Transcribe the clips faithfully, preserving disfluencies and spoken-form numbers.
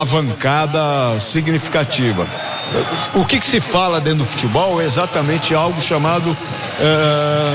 alavancada significativa. O que, que se fala dentro do futebol é exatamente algo chamado é,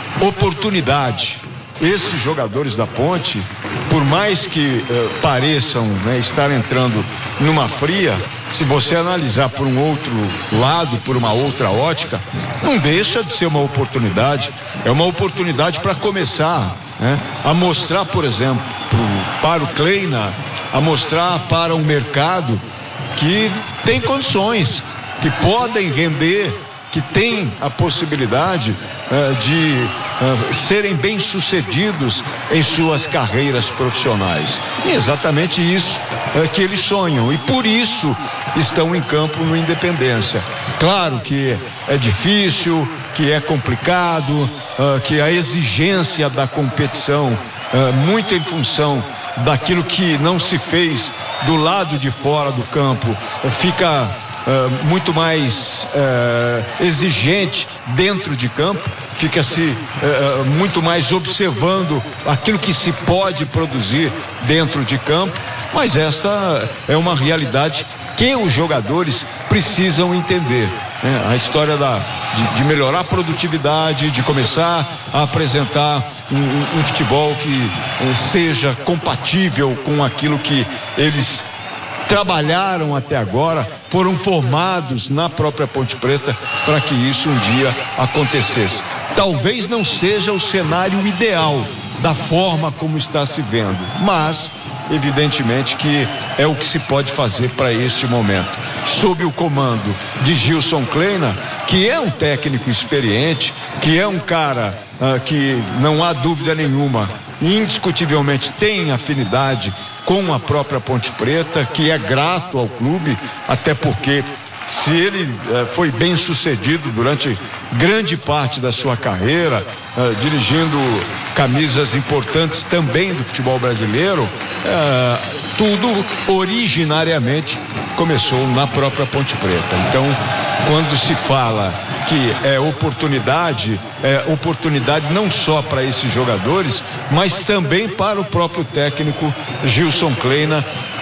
oportunidade. Esses jogadores da Ponte, por mais que eh, pareçam, né, estar entrando numa fria, se você analisar por um outro lado, por uma outra ótica, não deixa de ser uma oportunidade. É uma oportunidade para começar, né, a mostrar, por exemplo, pro, para o Kleina, a mostrar para o mercado que tem condições, que podem render, que tem a possibilidade uh, de uh, serem bem-sucedidos em suas carreiras profissionais. E é exatamente isso uh, que eles sonham, e por isso estão em campo no Independência. Claro que é difícil, que é complicado, uh, que a exigência da competição, uh, muito em função daquilo que não se fez do lado de fora do campo, uh, fica Uh, muito mais uh, exigente dentro de campo, fica-se uh, muito mais observando aquilo que se pode produzir dentro de campo, mas essa é uma realidade que os jogadores precisam entender, né? A história da, de, de melhorar a produtividade, de começar a apresentar um, um, um futebol que uh, seja compatível com aquilo que eles trabalharam até agora, foram formados na própria Ponte Preta para que isso um dia acontecesse. Talvez não seja o cenário ideal da forma como está se vendo, mas evidentemente que é o que se pode fazer para este momento. Sob o comando de Gilson Kleina, que é um técnico experiente, que é um cara uh, que não há dúvida nenhuma, indiscutivelmente tem afinidade com a própria Ponte Preta, que é grato ao clube, até porque se ele eh, foi bem sucedido durante grande parte da sua carreira, eh, dirigindo camisas importantes também do futebol brasileiro, eh, tudo originariamente começou na própria Ponte Preta. Então, quando se fala que é oportunidade, é oportunidade não só para esses jogadores, mas também para o próprio técnico Gilson Kleina,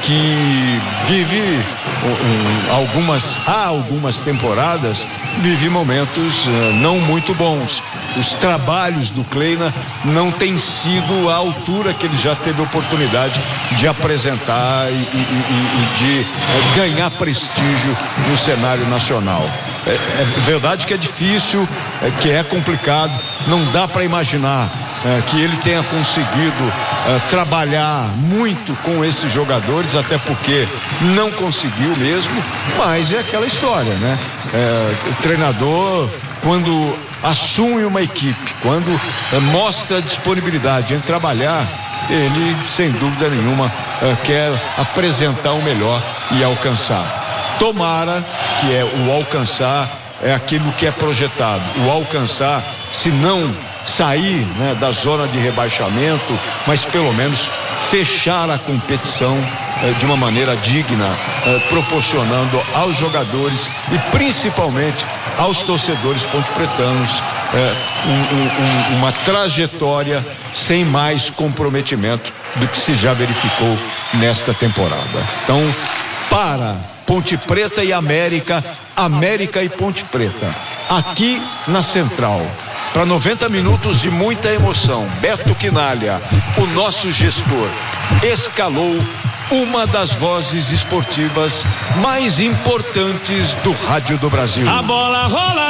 que vive um, algumas, há algumas temporadas, vive momentos uh, não muito bons. Os trabalhos do Kleina não têm sido à altura que ele já teve oportunidade de apresentar e, e, e, e de uh, ganhar prestígio no cenário nacional. É, é verdade que é difícil, é, que é complicado, não dá para imaginar é, que ele tenha conseguido é, trabalhar muito com esses jogadores, até porque não conseguiu mesmo, mas é aquela história, né? É, o treinador, quando assume uma equipe, quando é, mostra disponibilidade em trabalhar, ele, sem dúvida nenhuma, é, quer apresentar o melhor e alcançar. Tomara que é o alcançar é aquilo que é projetado. O alcançar, se não sair, né, da zona de rebaixamento, mas pelo menos fechar a competição eh, de uma maneira digna, eh, proporcionando aos jogadores e principalmente aos torcedores pontepretanos eh, um, um, um, uma trajetória sem mais comprometimento do que se já verificou nesta temporada. Então, para Ponte Preta e América, América e Ponte Preta, aqui na Central, para noventa minutos de muita emoção, Beto Quinalha, o nosso gestor, escalou uma das vozes esportivas mais importantes do rádio do Brasil. A bola rola.